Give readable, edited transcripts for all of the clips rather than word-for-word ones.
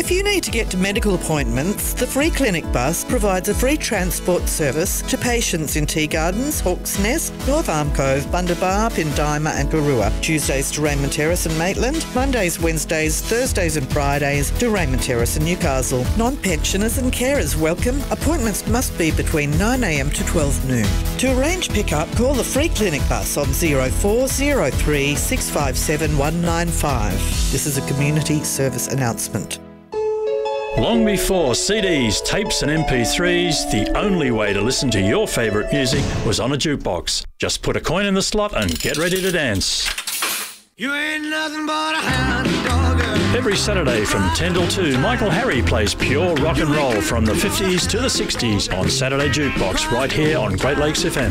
If you need to get to medical appointments, the Free Clinic bus provides a free transport service to patients in Tea Gardens, Hawke's Nest, North Arm Cove, Bundabar, Pindima and Garua. Tuesdays to Raymond Terrace and Maitland. Mondays, Wednesdays, Thursdays and Fridays to Raymond Terrace and Newcastle. Non-pensioners and carers welcome. Appointments must be between 9am to 12 noon. To arrange pick-up, call the Free Clinic bus on 0403 657 195. This is a community service announcement. Long before CDs, tapes and MP3s, the only way to listen to your favourite music was on a jukebox. Just put a coin in the slot and get ready to dance. You ain't nothing but a hound dog. Every Saturday from 10 till 2, Michael Harry plays pure rock and roll from the 50s to the 60s on Saturday Jukebox right here on Great Lakes FM.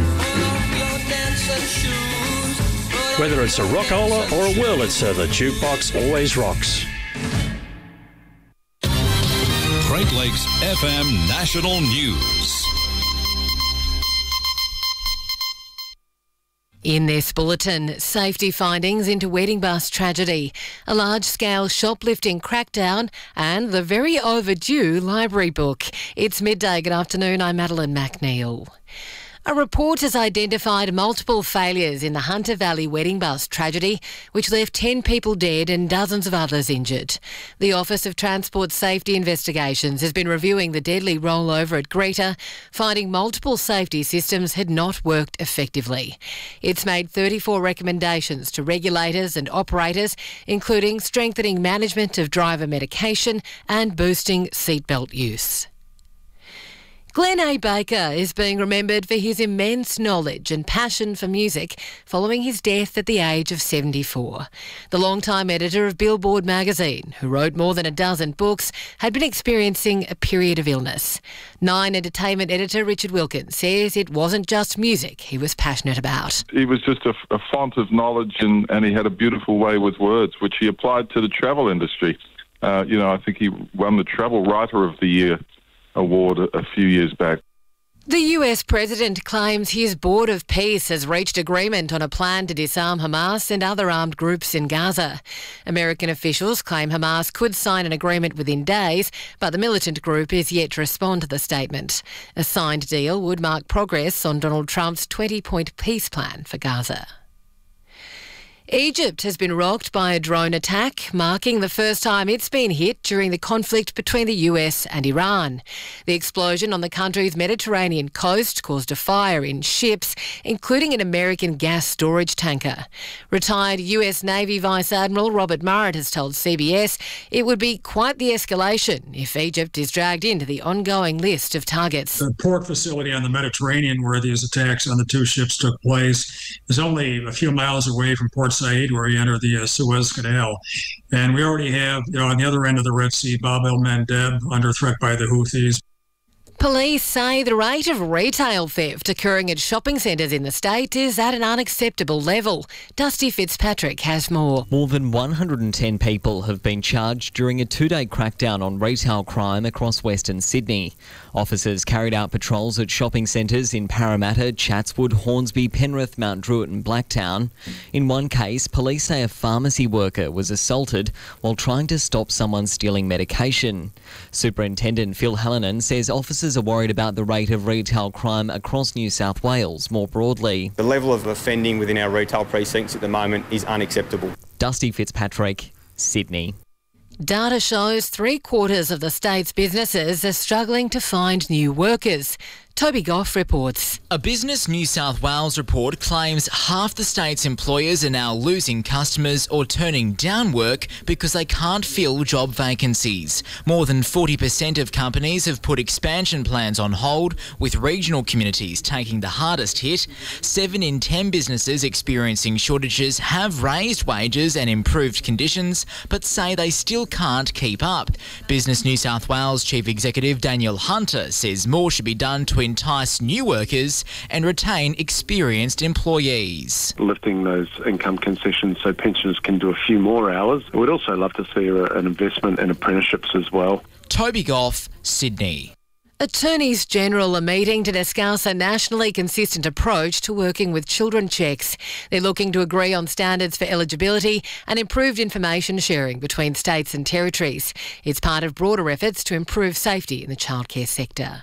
Whether it's a rockola or a Wurlitzer, the jukebox always rocks. Great Lakes FM National News. In this bulletin, safety findings into wedding bus tragedy, a large-scale shoplifting crackdown and the very overdue library book. It's midday. Good afternoon, I'm Madeline McNeil. A report has identified multiple failures in the Hunter Valley wedding bus tragedy, which left 10 people dead and dozens of others injured. The Office of Transport Safety Investigations has been reviewing the deadly rollover at Greta, finding multiple safety systems had not worked effectively. It's made 34 recommendations to regulators and operators, including strengthening management of driver medication and boosting seatbelt use. Glenn A. Baker is being remembered for his immense knowledge and passion for music following his death at the age of 74. The longtime editor of Billboard magazine, who wrote more than a dozen books, had been experiencing a period of illness. Nine entertainment editor Richard Wilkins says it wasn't just music he was passionate about. He was just a font of knowledge and he had a beautiful way with words, which he applied to the travel industry. I think he won the Travel Writer of the Year award a few years back. The US president claims his Board of Peace has reached agreement on a plan to disarm Hamas and other armed groups in Gaza. American officials claim Hamas could sign an agreement within days, but the militant group is yet to respond to the statement. A signed deal would mark progress on Donald Trump's 20-point peace plan for Gaza. Egypt has been rocked by a drone attack, marking the first time it's been hit during the conflict between the US and Iran. The explosion on the country's Mediterranean coast caused a fire in ships, including an American gas storage tanker. Retired US Navy Vice Admiral Robert Murrett has told CBS it would be quite the escalation if Egypt is dragged into the ongoing list of targets. The port facility on the Mediterranean where these attacks on the two ships took place is only a few miles away from Port Said, where you enter the Suez Canal. And we already have, on the other end of the Red Sea, Bab el-Mandeb under threat by the Houthis. Police say the rate of retail theft occurring at shopping centres in the state is at an unacceptable level. Dusty Fitzpatrick has more. More than 110 people have been charged during a two-day crackdown on retail crime across Western Sydney. Officers carried out patrols at shopping centres in Parramatta, Chatswood, Hornsby, Penrith, Mount Druitt and Blacktown. In one case, police say a pharmacy worker was assaulted while trying to stop someone stealing medication. Superintendent Phil Hallinan says officers are worried about the rate of retail crime across New South Wales more broadly. The level of offending within our retail precincts at the moment is unacceptable. Dusty Fitzpatrick, Sydney. Data shows 3/4 of the state's businesses are struggling to find new workers. Toby Goff reports. A Business New South Wales report claims half the state's employers are now losing customers or turning down work because they can't fill job vacancies. More than 40% of companies have put expansion plans on hold, with regional communities taking the hardest hit. 7 in 10 businesses experiencing shortages have raised wages and improved conditions, but say they still can't keep up. Business New South Wales Chief Executive Daniel Hunter says more should be done to entice new workers and retain experienced employees. Lifting those income concessions so pensioners can do a few more hours. We'd also love to see an investment in apprenticeships as well. Toby Goff, Sydney. Attorneys General are meeting to discuss a nationally consistent approach to working with children checks. They're looking to agree on standards for eligibility and improved information sharing between states and territories. It's part of broader efforts to improve safety in the childcare sector.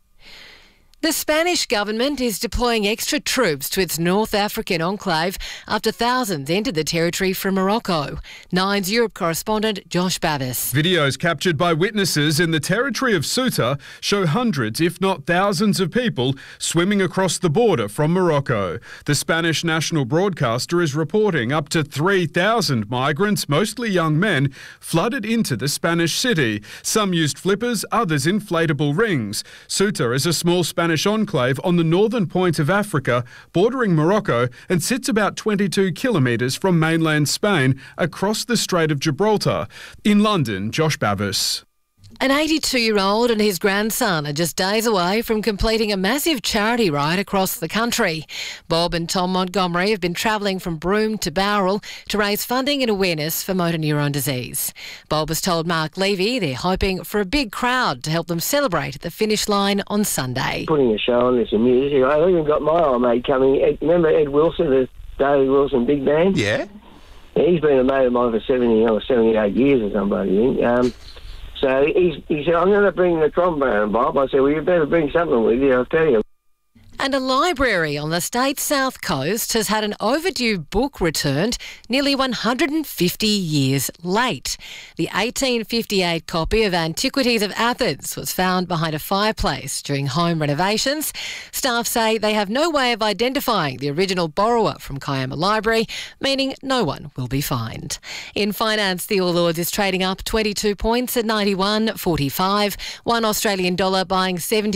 The Spanish government is deploying extra troops to its North African enclave after thousands entered the territory from Morocco. Nine's Europe correspondent Josh Bavis. Videos captured by witnesses in the territory of Ceuta show hundreds, if not thousands of people swimming across the border from Morocco. The Spanish national broadcaster is reporting up to 3,000 migrants, mostly young men, flooded into the Spanish city. Some used flippers, others inflatable rings. Ceuta is a small Spanish enclave on the northern point of Africa, bordering Morocco, and sits about 22 kilometres from mainland Spain across the Strait of Gibraltar. In London, Josh Bavis. An 82-year-old and his grandson are just days away from completing a massive charity ride across the country. Bob and Tom Montgomery have been travelling from Broome to Bowral to raise funding and awareness for motor neurone disease. Bob has told Mark Levy they're hoping for a big crowd to help them celebrate at the finish line on Sunday. Putting a show on, there's some music. I've even got my old mate coming. Remember Ed Wilson, the David Wilson big band? Yeah. He's been a mate of mine for 70 or 78 years or somebody, I think. So he said, I'm going to bring the trombone, Bob. I said, well, you better bring something with you, I'll tell you. And a library on the state's south coast has had an overdue book returned nearly 150 years late. The 1858 copy of Antiquities of Athens was found behind a fireplace during home renovations. Staff say they have no way of identifying the original borrower from Kiama Library, meaning no one will be fined. In finance, the All Ords is trading up 22 points at 91.45. One Australian dollar buying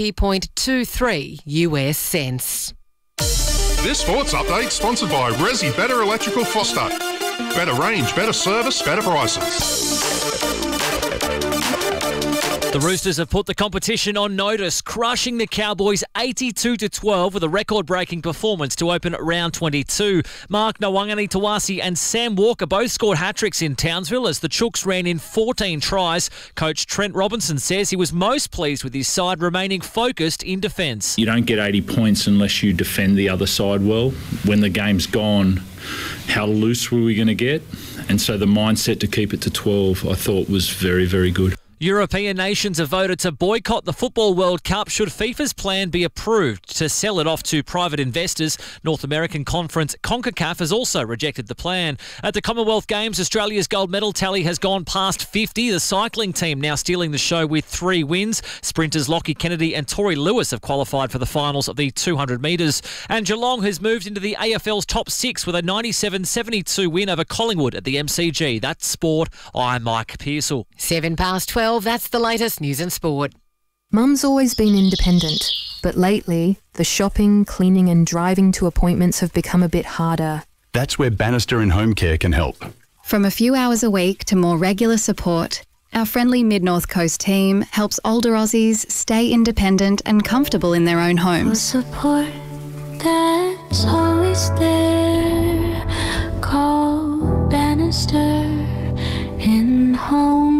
70.23 US cents. This sports update sponsored by Resi Better Electrical Foster. Better range, better service, better prices. The Roosters have put the competition on notice, crushing the Cowboys 82-12 with a record-breaking performance to open round 22. Mark Nawangani Tawasi and Sam Walker both scored hat-tricks in Townsville as the Chooks ran in 14 tries. Coach Trent Robinson says he was most pleased with his side remaining focused in defence. You don't get 80 points unless you defend the other side well. When the game's gone, how loose were we going to get? And so the mindset to keep it to 12 I thought was very, very good. European nations have voted to boycott the Football World Cup should FIFA's plan be approved to sell it off to private investors. North American Conference CONCACAF has also rejected the plan. At the Commonwealth Games, Australia's gold medal tally has gone past 50. The cycling team now stealing the show with 3 wins. Sprinters Lockie Kennedy and Tori Lewis have qualified for the finals of the 200 metres. And Geelong has moved into the AFL's top 6 with a 97-72 win over Collingwood at the MCG. That's sport. I'm Mike Pearsall. 12, that's the latest news and sport. Mum's always been independent, but lately, the shopping, cleaning and driving to appointments have become a bit harder. That's where Bannister and Home Care can help. From a few hours a week to more regular support, our friendly Mid-North Coast team helps older Aussies stay independent and comfortable in their own homes. Support that's always there. Call Bannister in Home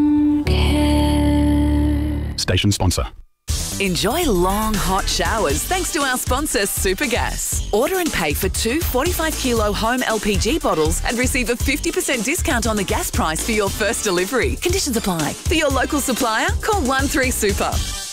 Care. Station sponsor. Enjoy long, hot showers thanks to our sponsor, Supergas. Order and pay for 2 45-kilo home LPG bottles and receive a 50% discount on the gas price for your first delivery. Conditions apply. For your local supplier, call 13-SUPER.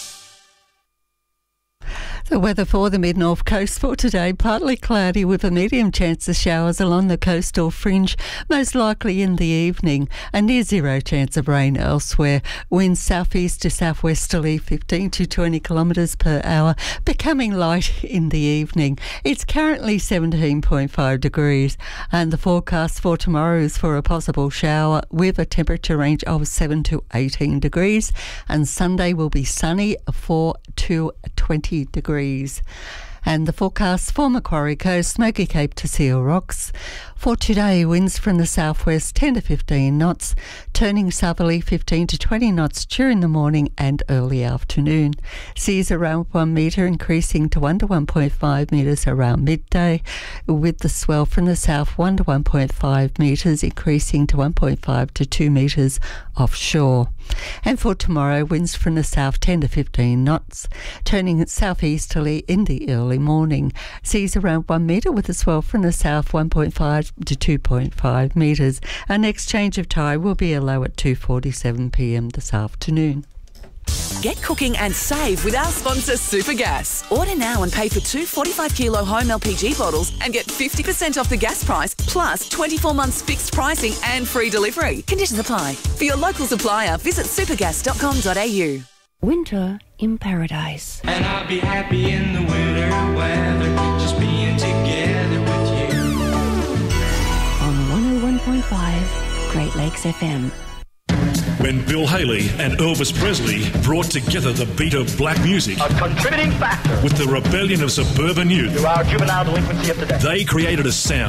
The weather for the Mid-North Coast for today, partly cloudy with a medium chance of showers along the coastal fringe, most likely in the evening, and near zero chance of rain elsewhere. Winds southeast to southwesterly 15 to 20 kilometres per hour, becoming light in the evening. It's currently 17.5 degrees, and the forecast for tomorrow is for a possible shower with a temperature range of 7 to 18 degrees, and Sunday will be sunny 4 to 20 degrees. And the forecast for Macquarie Coast, Smoky Cape to Seal Rocks, For today, winds from the southwest 10 to 15 knots, turning southerly 15 to 20 knots during the morning and early afternoon. Seas around 1 metre, increasing to 1 to 1.5 metres around midday, with the swell from the south 1 to 1.5 metres, increasing to 1.5 to 2 metres offshore. And for tomorrow, winds from the south 10 to 15 knots, turning southeasterly in the early morning. Seas around 1 metre, with a swell from the south 1.5 to 2.5 metres. Our next change of tide will be a low at 2:47 p.m. this afternoon. Get cooking and save with our sponsor Supergas. Order now and pay for 2 45-kilo home LPG bottles and get 50% off the gas price, plus 24 months fixed pricing and free delivery. Conditions apply. For your local supplier, visit supergas.com.au. Winter in paradise. And I'll be happy in the winter weather, just being together with you. On 101.5 Great Lakes FM. When Bill Haley and Elvis Presley brought together the beat of black music, a contributing factor, with the rebellion of suburban youth, to our juvenile delinquency of today, they created a sound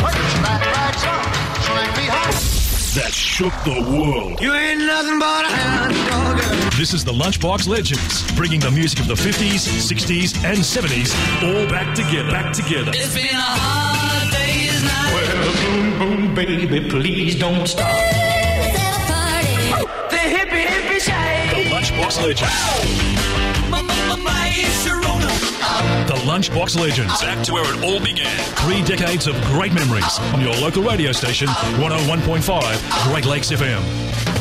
that shook the world. You ain't nothing but a hound dog. This is the Lunchbox Legends, bringing the music of the 50s, 60s, and 70s all back together. It's been a hard day's night. Well, boom, boom, baby, please don't stop. The hippie shake. The Lunchbox Legends. The Lunchbox Legends. Back to where it all began. 3 decades of great memories on your local radio station, 101.5 Great Lakes FM.